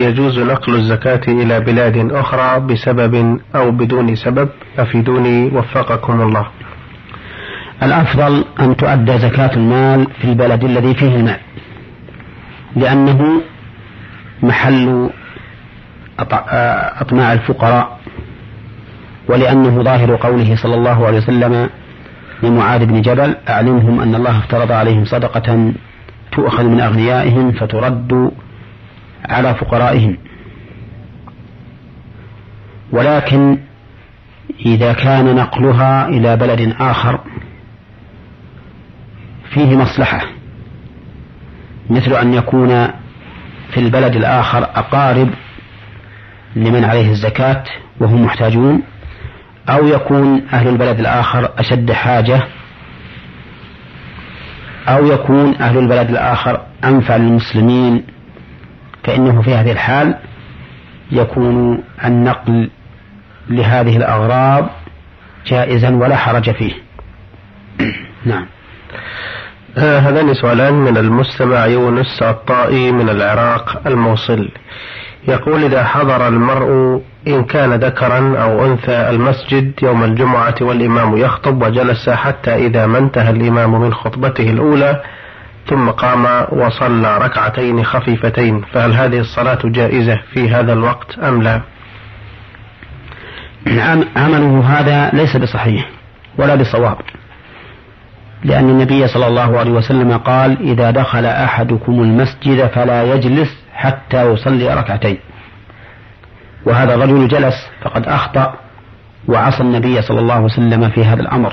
يجوز نقل الزكاة إلى بلاد أخرى بسبب أو بدون سبب؟ أفيدوني وفقكم الله. الأفضل أن تؤدى زكاة المال في البلد الذي فيه المال، لأنه محل أطماع الفقراء، ولأنه ظاهر قوله صلى الله عليه وسلم لمعاذ بن جبل: أعلمهم أن الله افترض عليهم صدقة تؤخذ من أغنيائهم فترد على فقرائهم. ولكن إذا كان نقلها إلى بلد آخر فيه مصلحة، مثل أن يكون في البلد الآخر أقارب لمن عليه الزكاة وهم محتاجون، أو يكون أهل البلد الآخر أشد حاجة، أو يكون أهل البلد الآخر أنفع للمسلمين، فإنه في هذه الحال يكون النقل لهذه الأغراض جائزا ولا حرج فيه. نعم. هذان سؤالان من المستمع يونس الطائي من العراق الموصل، يقول: إذا حضر المرء إن كان ذكرا أو أنثى المسجد يوم الجمعة والإمام يخطب وجلس حتى إذا ما انتهى الإمام من خطبته الأولى ثم قام وصلى ركعتين خفيفتين، فهل هذه الصلاة جائزة في هذا الوقت أم لا؟ عمله هذا ليس بصحيح ولا بصواب، لأن النبي صلى الله عليه وسلم قال: إذا دخل أحدكم المسجد فلا يجلس حتى يصلي ركعتين. وهذا الرجل جلس فقد أخطأ وعصى النبي صلى الله عليه وسلم في هذا الأمر.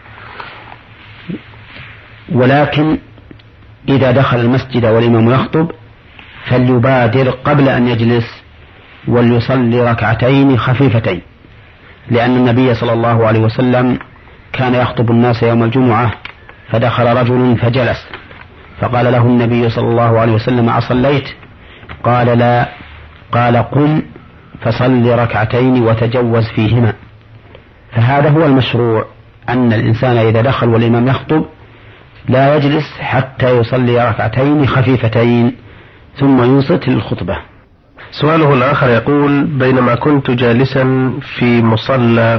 ولكن إذا دخل المسجد والإمام يخطب فليبادر قبل أن يجلس وليصلي ركعتين خفيفتين، لأن النبي صلى الله عليه وسلم كان يخطب الناس يوم الجمعة فدخل رجل فجلس، فقال له النبي صلى الله عليه وسلم: أصليت؟ قال: لا. قال: قم فصل ركعتين وتجوز فيهما. فهذا هو المشروع، أن الإنسان إذا دخل والإمام يخطب لا يجلس حتى يصلي ركعتين خفيفتين ثم ينصت للخطبة. سؤاله الآخر يقول: بينما كنت جالسا في مصلى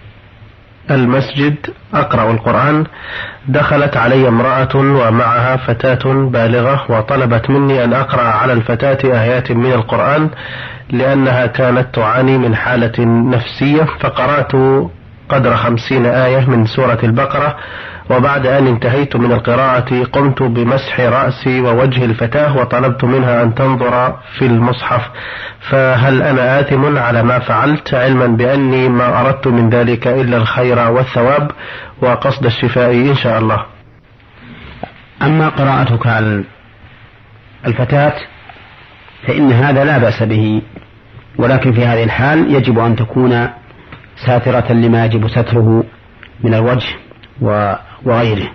المسجد أقرأ القرآن دخلت علي امرأة ومعها فتاة بالغة وطلبت مني أن أقرأ على الفتاة آيات من القرآن لأنها كانت تعاني من حالة نفسية، فقرأت قدر 50 آية من سورة البقرة، وبعد أن انتهيت من القراءة قمت بمسح رأسي ووجه الفتاة وطلبت منها أن تنظر في المصحف، فهل أنا آثم على ما فعلت، علما بأني ما أردت من ذلك إلا الخير والثواب وقصد الشفاء إن شاء الله؟ أما قراءتك على الفتاة فإن هذا لا بأس به، ولكن في هذه الحال يجب أن تكون ساترة لما يجب ستره من الوجه وغيره.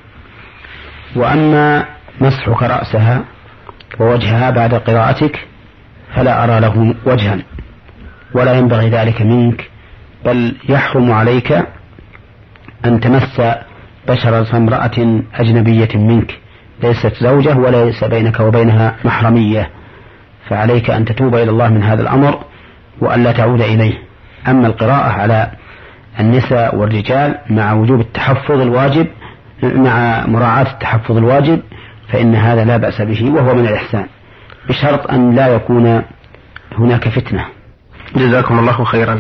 وأما مسحك رأسها ووجهها بعد قراءتك فلا أرى له وجها ولا ينبغي ذلك منك، بل يحرم عليك أن تمس بشرة امرأة أجنبية منك ليست زوجة وليس بينك وبينها محرمية، فعليك أن تتوب إلى الله من هذا الأمر وأن لا تعود إليه. أما القراءة على النساء والرجال مع وجوب التحفظ الواجب، مع مراعاة التحفظ الواجب، فإن هذا لا بأس به وهو من الإحسان، بشرط أن لا يكون هناك فتنة. جزاكم الله خيرا.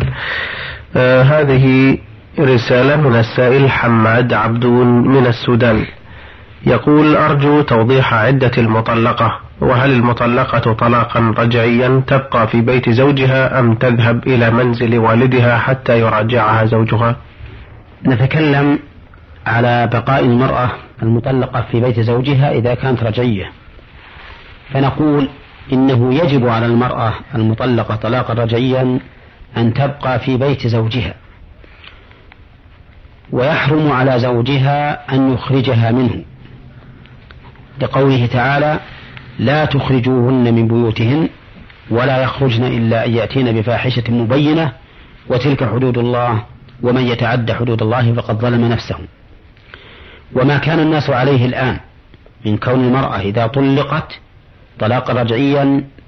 هذه رسالة من السائل حماد عبدون من السودان، يقول: أرجو توضيح عدة المطلقة، وهل المطلقة طلاقا رجعيا تبقى في بيت زوجها أم تذهب إلى منزل والدها حتى يراجعها زوجها؟ نتكلم على بقاء المرأة المطلقة في بيت زوجها إذا كانت رجعية، فنقول إنه يجب على المرأة المطلقة طلاقا رجعيا أن تبقى في بيت زوجها، ويحرم على زوجها أن يخرجها منه، لقوله تعالى: لا تخرجوهن من بيوتهن ولا يخرجن إلا أن يأتين بفاحشة مبينة وتلك حدود الله ومن يتعد حدود الله فقد ظلم نفسه. وما كان الناس عليه الآن من كون المرأة إذا طلقت طلاقا رجعيا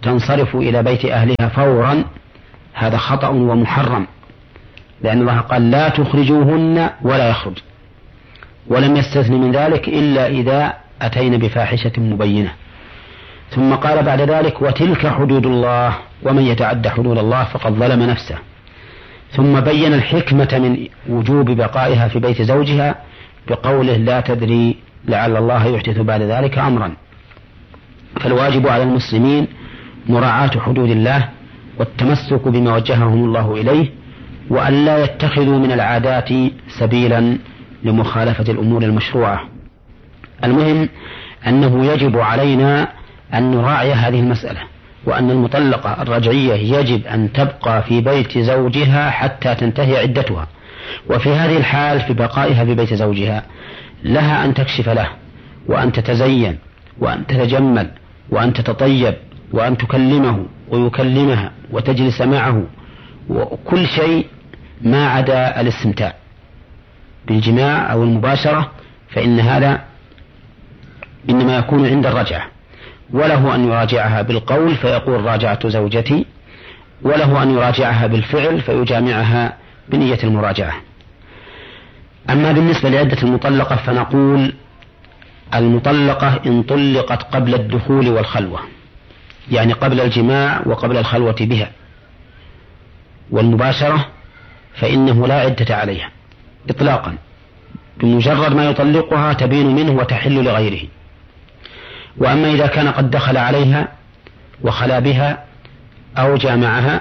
تنصرف إلى بيت أهلها فورا هذا خطأ ومحرم، لأن الله قال لا تخرجوهن ولا يخرج، ولم يستثن من ذلك إلا إذا أتين بفاحشة مبينة. ثم قال بعد ذلك وتلك حدود الله ومن يتعد حدود الله فقد ظلم نفسه. ثم بين الحكمة من وجوب بقائها في بيت زوجها بقوله لا تدري لعل الله يحدث بعد ذلك أمرا. فالواجب على المسلمين مراعاة حدود الله والتمسك بما وجههم الله إليه، وأن لا يتخذوا من العادات سبيلا لمخالفة الأمور المشروعة. المهم أنه يجب علينا أن نراعي هذه المسألة، وأن المطلقة الرجعية يجب أن تبقى في بيت زوجها حتى تنتهي عدتها. وفي هذه الحال في بقائها في بيت زوجها لها أن تكشف له، وأن تتزين، وأن تتجمل، وأن تتطيب، وأن تكلمه ويكلمها وتجلس معه، وكل شيء ما عدا الاستمتاع بالجماع أو المباشرة، فإن هذا إنما يكون عند الرجعة. وله أن يراجعها بالقول فيقول راجعت زوجتي، وله أن يراجعها بالفعل فيجامعها بنية المراجعة. أما بالنسبة لعدة المطلقة فنقول المطلقة إن طلقت قبل الدخول والخلوة، يعني قبل الجماع وقبل الخلوة بها والمباشرة، فإنه لا عدة عليها إطلاقا، بمجرد ما يطلقها تبين منه وتحل لغيره. وأما إذا كان قد دخل عليها وخلا بها أو جامعها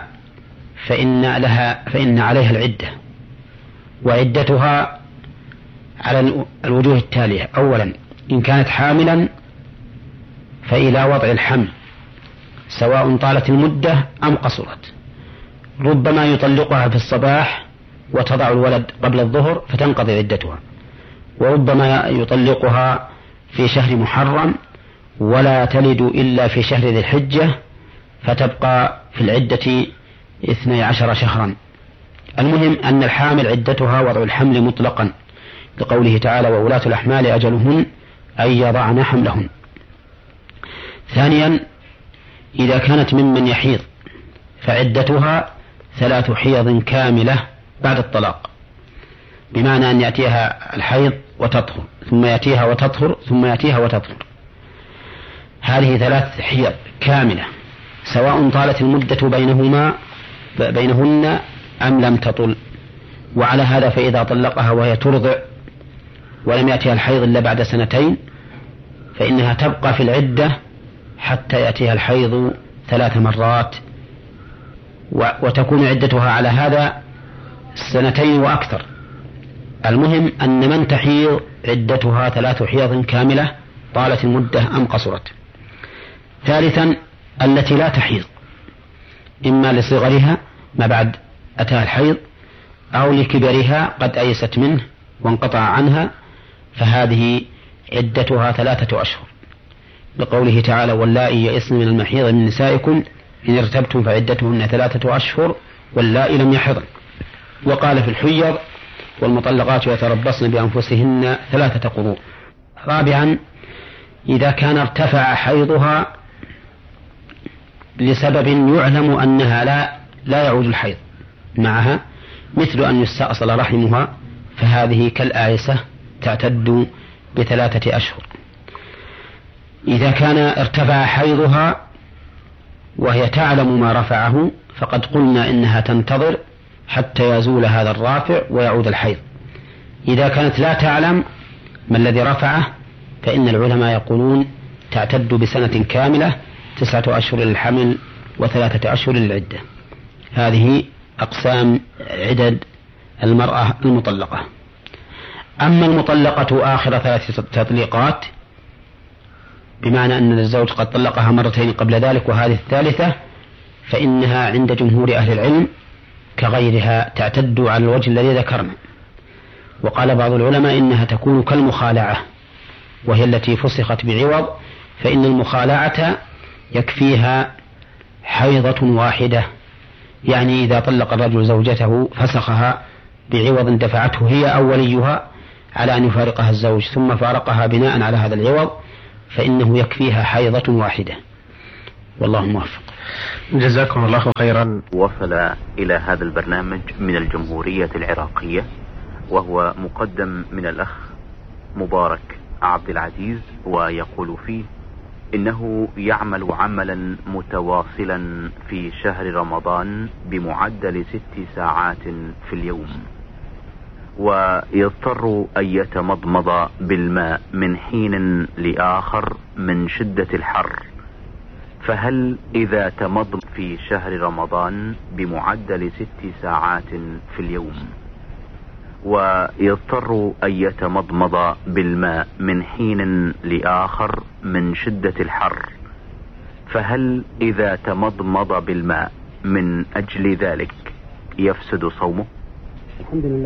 فإن عليها العدة، وعدتها على الوجوه التالية: أولا إن كانت حاملا فإلى وضع الحمل سواء طالت المدة أم قصرت. ربما يطلقها في الصباح وتضع الولد قبل الظهر فتنقضي عدتها، وربما يطلقها في شهر محرم ولا تلد إلا في شهر ذي الحجة فتبقى في العدة 12 شهرا. المهم أن الحامل عدتها وضع الحمل مطلقا، لقوله تعالى وولاة الأحمال أجلهن أن يضعن حملهن. ثانيا إذا كانت ممن يحيض فعدتها 3 حيض كاملة بعد الطلاق، بمعنى أن يأتيها الحيض وتطهر ثم يأتيها وتطهر ثم يأتيها وتطهر. هذه 3 حيض كاملة سواء طالت المدة بينهن أم لم تطل. وعلى هذا فإذا طلقها وهي ترضع ولم يأتيها الحيض إلا بعد 2 فإنها تبقى في العدة حتى يأتيها الحيض 3 مرات، وتكون عدتها على هذا 2 وأكثر. المهم أن من تحيض عدتها 3 حيض كاملة طالت المدة أم قصرت. ثالثا التي لا تحيض، إما لصغرها ما بعد أتاها الحيض أو لكبرها قد أيست منه وانقطع عنها، فهذه عدتها 3 أشهر، لقوله تعالى واللائي يئسن من المحيض من نسائكم إن ارتبتم فعدتهن 3 أشهر واللائي لم يحضن. وقال في الحيض والمطلقات يتربصن بأنفسهن 3 قروء. رابعا إذا كان ارتفع حيضها لسبب يعلم أنها لا يعود الحيض معها، مثل أن يستأصل رحمها، فهذه كالآيسة تعتد ب3 أشهر. إذا كان ارتفع حيضها وهي تعلم ما رفعه فقد قلنا إنها تنتظر حتى يزول هذا الرافع ويعود الحيض. إذا كانت لا تعلم ما الذي رفعه فإن العلماء يقولون تعتد بسنة كاملة 9 أشهر للحمل و3 أشهر للعدة. هذه أقسام عدد المرأة المطلقة. أما المطلقة آخر 3 تطليقات، بمعنى أن الزوج قد طلقها 2 قبل ذلك وهذه الثالثة، فإنها عند جمهور أهل العلم كغيرها تعتد على الوجه الذي ذكرنا. وقال بعض العلماء إنها تكون كالمخالعة، وهي التي فسخت بعوض، فإن المخالعة يكفيها حيضة واحدة، يعني إذا طلق الرجل زوجته فسخها بعوض دفعته هي أو وليها على أن يفارقها الزوج ثم فارقها بناء على هذا العوض، فإنه يكفيها حيضة واحدة، والله موفق. جزاكم الله خيرا. وصل إلى هذا البرنامج من الجمهورية العراقية، وهو مقدم من الأخ مبارك عبد العزيز، ويقول فيه إنه يعمل عملا متواصلا في شهر رمضان بمعدل 6 ساعات في اليوم، ويضطر أن يتمضمض بالماء من حين لآخر من شدة الحر، فهل إذا تمضمض في شهر رمضان بمعدل 6 ساعات في اليوم ويضطر أن يتمضمض بالماء من حين لآخر من شدة الحر، فهل إذا تمضمض بالماء من أجل ذلك يفسد صومه؟ الحمد لله.